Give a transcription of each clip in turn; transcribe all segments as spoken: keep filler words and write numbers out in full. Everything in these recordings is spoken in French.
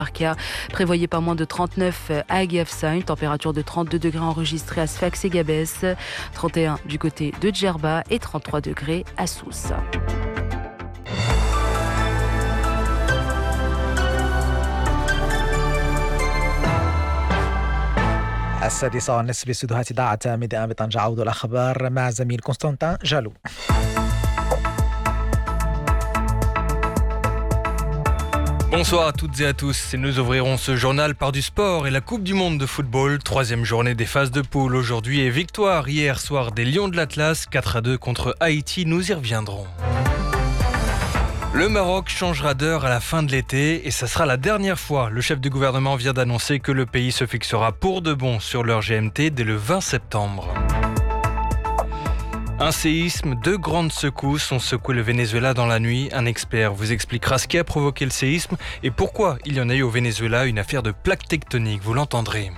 Prévoyez pas moins de trente-neuf à Guefsa, une température de trente-deux degrés enregistrée à Sfax et Gabès, trente et un du côté de Djerba et trente-trois degrés à Sousse. السادسة والنصف باستديوهات إذاعة ميديا بطنجة. عود الأخبار مع زميل كونستانتين جالو. Bonsoir à toutes et à tous. Nous ouvrirons ce journal par du sport et la Coupe du Monde de football. Troisième journée des phases de poule aujourd'hui et victoire hier soir des Lions de l'Atlas, quatre à deux contre Haïti. Nous y reviendrons. Le Maroc changera d'heure à la fin de l'été et ça sera la dernière fois. Le chef du gouvernement vient d'annoncer que le pays se fixera pour de bon sur l'heure G M T dès le vingt septembre. Un séisme, deux grandes secousses ont secoué le Venezuela dans la nuit. Un expert vous expliquera ce qui a provoqué le séisme et pourquoi il y en a eu au Venezuela une affaire de plaque tectonique. Vous l'entendrez.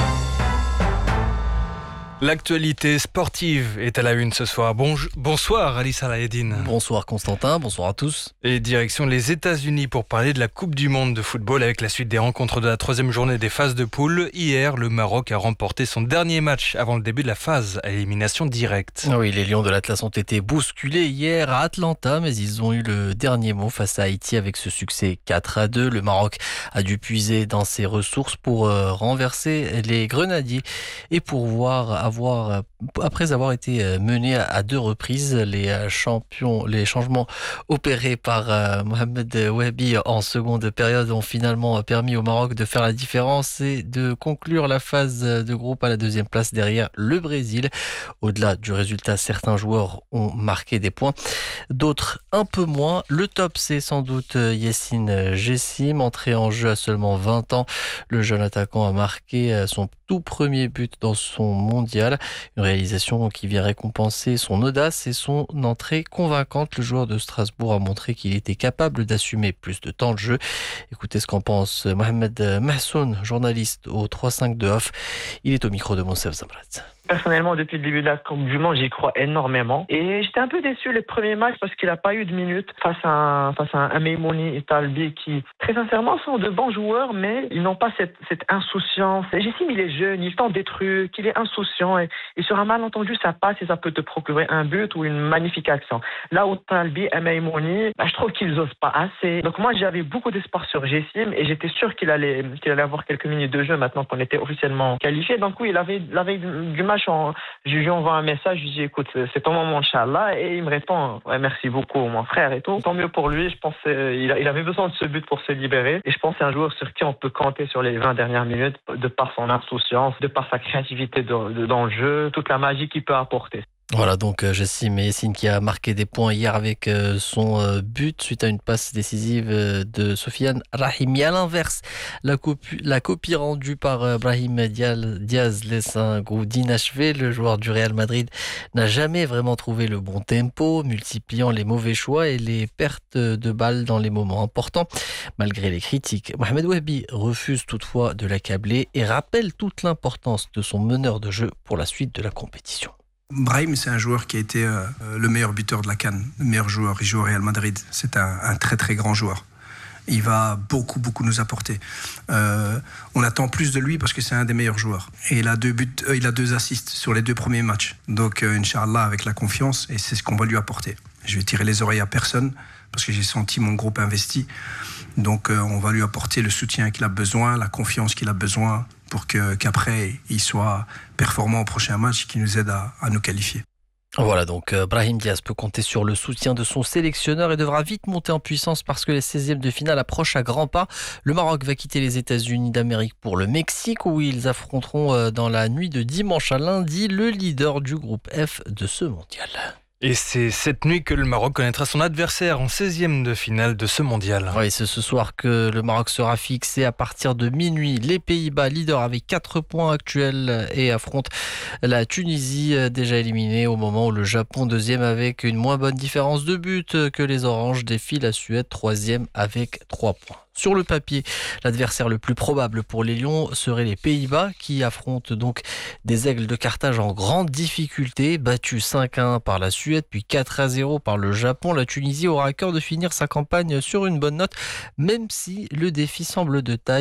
L'actualité sportive est à la une ce soir. Bonjour, bonsoir Ali Salahedine. Bonsoir Constantin, bonsoir à tous. Et direction les États-Unis pour parler de la Coupe du Monde de football avec la suite des rencontres de la troisième journée des phases de poule. Hier, le Maroc a remporté son dernier match avant le début de la phase à élimination directe. Oui, les Lions de l'Atlas ont été bousculés hier à Atlanta, mais ils ont eu le dernier mot face à Haïti avec ce succès quatre à deux. Le Maroc a dû puiser dans ses ressources pour euh, renverser les Grenadiers et pour voir avoir Avoir, après avoir été mené à deux reprises, les champions, les changements opérés par euh, Mohamed Wahbi en seconde période ont finalement permis au Maroc de faire la différence et de conclure la phase de groupe à la deuxième place derrière le Brésil. Au-delà du résultat, certains joueurs ont marqué des points, d'autres un peu moins. Le top, c'est sans doute Yacine Jessim, entré en jeu à seulement vingt ans. Le jeune attaquant a marqué son tout premier but dans son mondial. Une réalisation qui vient récompenser son audace et son entrée convaincante. Le joueur de Strasbourg a montré qu'il était capable d'assumer plus de temps de jeu. Écoutez ce qu'en pense Mohamed Mahsoun, journaliste au trois cinq de Off. Il est au micro de Monsef Zamrat. Personnellement, depuis le début de la Coupe du Monde, j'y crois énormément. Et j'étais un peu déçu les premiers matchs parce qu'il n'a pas eu de minutes face à un, face à un Meimouni et Talbi qui, très sincèrement, sont de bons joueurs, mais ils n'ont pas cette, cette insouciance. Jessim, il est jeune, il tente des trucs, il est insouciant. Et, et sur un malentendu, ça passe et ça peut te procurer un but ou une magnifique action. Là où Talbi et Meimouni, bah, je trouve qu'ils n'osent pas assez. Donc moi, j'avais beaucoup d'espoir sur Jessim et j'étais sûr qu'il allait, qu'il allait avoir quelques minutes de jeu maintenant qu'on était officiellement qualifiés. Donc oui, il avait, il avait du mal. En, je lui envoie un message, je lui dis écoute, c'est ton moment, Inch'Allah, et il me répond ouais, merci beaucoup mon frère et tout. Tant mieux pour lui, je pense euh, il, a, il avait besoin de ce but pour se libérer et je pense que c'est un joueur sur qui on peut compter sur les vingt dernières minutes de par son insouciance, de par sa créativité de, de, dans le jeu, toute la magie qu'il peut apporter. Voilà donc Jessim Yacine qui a marqué des points hier avec son but suite à une passe décisive de Sofiane Rahimi. À l'inverse, la copie, la copie rendue par Brahim Diaz laisse un goût d'inachevé. Le joueur du Real Madrid n'a jamais vraiment trouvé le bon tempo, multipliant les mauvais choix et les pertes de balles dans les moments importants. Malgré les critiques, Mohamed Wahbi refuse toutefois de l'accabler et rappelle toute l'importance de son meneur de jeu pour la suite de la compétition. Brahim, c'est un joueur qui a été euh, le meilleur buteur de la CAN, le meilleur joueur. Il joue au Real Madrid. C'est un, un très très grand joueur. Il va beaucoup beaucoup nous apporter. Euh, on attend plus de lui parce que c'est un des meilleurs joueurs. Et il a deux buts, euh, il a deux assists sur les deux premiers matchs. Donc, euh, Inch'Allah, avec la confiance, et c'est ce qu'on va lui apporter. Je vais tirer les oreilles à personne parce que j'ai senti mon groupe investi. Donc, euh, on va lui apporter le soutien qu'il a besoin, la confiance qu'il a besoin, pour que, qu'après, il soit performant au prochain match et qu'il nous aide à, à nous qualifier. Voilà, donc euh, Brahim Diaz peut compter sur le soutien de son sélectionneur et devra vite monter en puissance parce que les seizièmes de finale approchent à grands pas. Le Maroc va quitter les États-Unis d'Amérique pour le Mexique où ils affronteront euh, dans la nuit de dimanche à lundi le leader du groupe F de ce mondial. Et c'est cette nuit que le Maroc connaîtra son adversaire en seizième de finale de ce mondial. Oui, c'est ce soir que le Maroc sera fixé à partir de minuit. Les Pays-Bas, leader avec quatre points actuels, et affrontent la Tunisie, déjà éliminée au moment où le Japon, deuxième avec une moins bonne différence de but que les Oranges, défie la Suède, troisième avec trois points. Sur le papier, l'adversaire le plus probable pour les Lions serait les Pays-Bas qui affrontent donc des Aigles de Carthage en grande difficulté, battus cinq à un par la Suède puis quatre à zéro par le Japon. La Tunisie aura à cœur de finir sa campagne sur une bonne note même si le défi semble de taille.